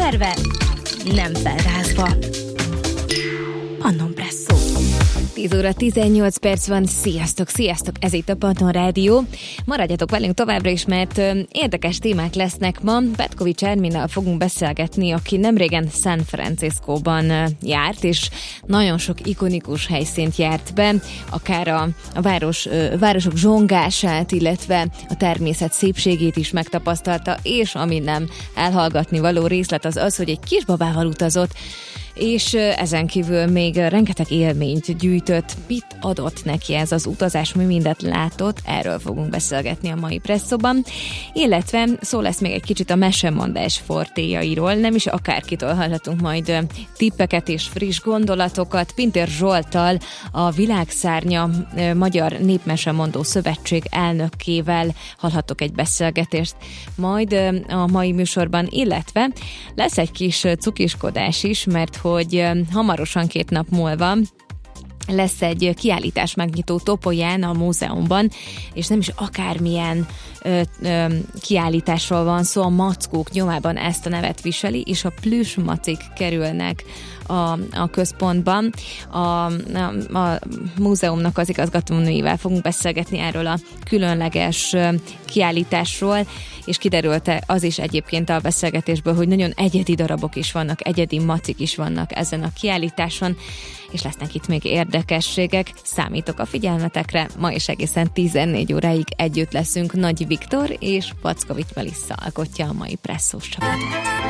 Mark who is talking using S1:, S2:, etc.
S1: Felverve, nem felrázva. Pannon Presszó. 10 óra 18 perc van. Sziasztok, ez itt a Pannon Rádió. Maradjatok velünk továbbra is, mert érdekes témák lesznek ma. Petkovics Erminnel fogunk beszélgetni, aki nemrégen San Franciscóban járt, és nagyon sok ikonikus helyszínt járt be, akár a városok zsongását, illetve a természet szépségét is megtapasztalta, és ami nem elhallgatni való részlet az, hogy egy kisbabával utazott, és ezen kívül még rengeteg élményt gyűjtött. Mit adott neki ez az utazás, mi mindent látott, erről fogunk beszélgetni a mai Presszóban, illetve szó lesz még egy kicsit a mesemondás fortéjairól, nem is akárkitől hallhatunk majd tippeket és friss gondolatokat. Pintér Zsolttal, a Világszárnya Magyar Népmesemondó Szövetség elnökével hallhatok egy beszélgetést majd a mai műsorban, illetve lesz egy kis cukiskodás is, mert hogy hamarosan 2 nap múlva lesz egy kiállítás megnyitó Topolyán a múzeumban, és nem is akármilyen kiállításról van szó, a Mackók nyomában ezt a nevet viseli, és a plüsmacik kerülnek a központban. A múzeumnak az igazgatónőivel fogunk beszélgetni erről a különleges kiállításról, és kiderült az is egyébként a beszélgetésből, hogy nagyon egyedi darabok is vannak, egyedi macik is vannak ezen a kiállításon, és lesznek itt még érdekességek. Számítok a figyelmetekre, ma is egészen 14 óráig együtt leszünk. Nagy Viktor és Packovics Melissa alkotja a mai Presszós csapat.